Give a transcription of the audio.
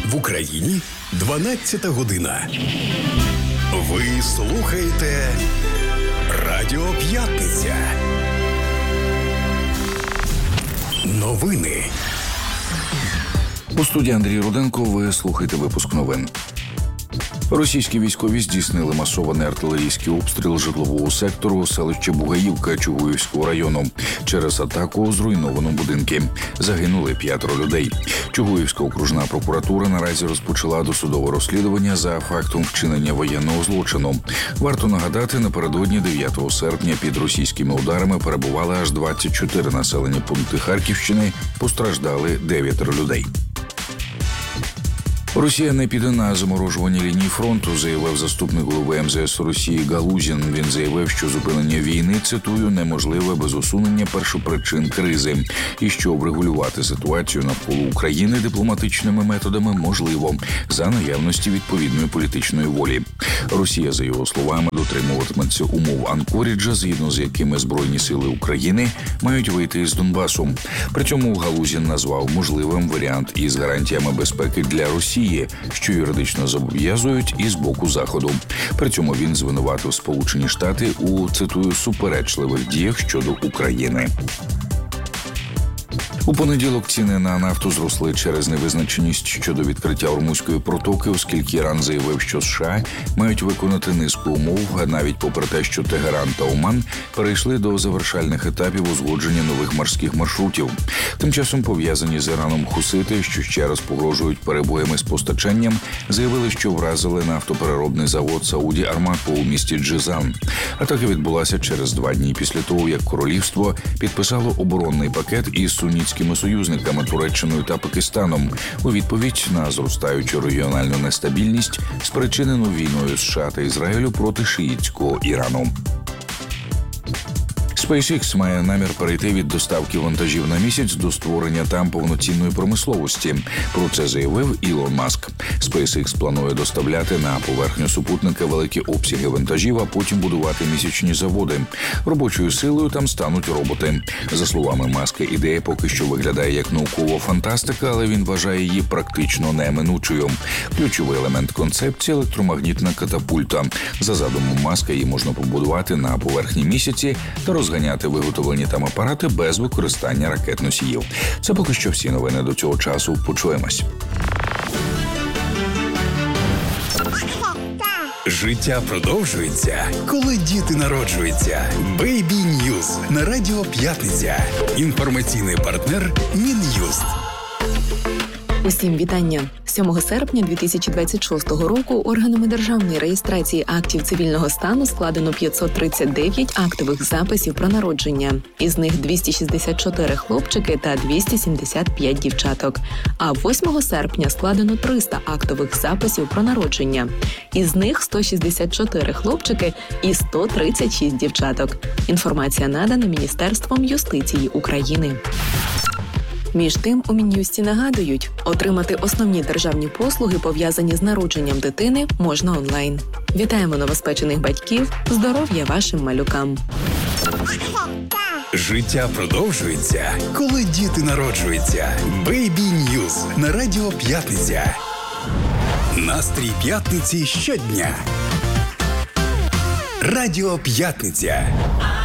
В Україні 12 година. Ви слухаєте Радіо П'ятниця. Новини. У студії Андрій Руденко. Ви слухаєте випуск новин. Російські військові здійснили масований артилерійський обстріл житлового сектору селища Бугаївка Чугуївського району. Через атаку зруйновано будинки. Загинули 5 людей. Чугуївська окружна прокуратура наразі розпочала досудове розслідування за фактом вчинення воєнного злочину. Варто нагадати, напередодні 9 серпня під російськими ударами перебували аж 24 населені пункти Харківщини. Постраждали 9 людей. Росія не піде на заморожування лінії фронту, заявив заступник голови МЗС Росії Галузін. Він заявив, що зупинення війни, цитую, неможливе без усунення першопричин кризи. І що врегулювати ситуацію навколо України дипломатичними методами можливо, за наявності відповідної політичної волі. Росія, за його словами, дотримуватиметься умов Анкоріджа, згідно з якими Збройні сили України мають вийти з Донбасу. При цьому Галузін назвав можливим варіант із гарантіями безпеки для Росії, що юридично зобов'язують і з боку Заходу. При цьому він звинуватив Сполучені Штати у, цитую, суперечливих діях щодо України. У понеділок ціни на нафту зросли через невизначеність щодо відкриття Ормузької протоки, оскільки Іран заявив, що США мають виконати низку умов, навіть попри те, що Тегеран та Оман перейшли до завершальних етапів узгодження нових морських маршрутів. Тим часом пов'язані з Іраном хусити, що ще раз погрожують перебоями з постачанням, заявили, що вразили нафтопереробний завод Сауді Армако у місті Джизан. Атака відбулася через 2 дні після того, як королівство підписало оборонний пакет із сунітськими союзниками Туреччиною та Пакистаном у відповідь на зростаючу регіональну нестабільність, спричинену війною США та Ізраїлю проти шиїтського Ірану. SpaceX має намір перейти від доставки вантажів на місяць до створення там повноцінної промисловості. Про це заявив Ілон Маск. SpaceX планує доставляти на поверхню супутника великі обсяги вантажів, а потім будувати місячні заводи. Робочою силою там стануть роботи. За словами Маска, ідея поки що виглядає як наукова фантастика, але він вважає її практично неминучою. Ключовий елемент концепції – електромагнітна катапульта. За задумом Маска, її можна побудувати на поверхні місяці та розганяти виготовлені там апарати без використання ракет-носіїв. Це поки що всі новини до цього часу. Почуємось. Життя продовжується, коли діти народжуються. Бейбі Ньюз на Радіо П'ятниця. Інформаційний партнер Мін'юст. Усім вітання. 7 серпня 2026 року органами державної реєстрації актів цивільного стану складено 539 актових записів про народження. Із них 264 хлопчики та 275 дівчаток. А 8 серпня складено 300 актових записів про народження. Із них 164 хлопчики і 136 дівчаток. Інформація надана Міністерством юстиції України. Між тим, у Мін'юсті нагадують, отримати основні державні послуги, пов'язані з народженням дитини, можна онлайн. Вітаємо новоспечених батьків, здоров'я вашим малюкам. Життя продовжується, коли діти народжуються. Бейбі Ньюз на Радіо П'ятниця. Настрій п'ятниці щодня. Радіо П'ятниця.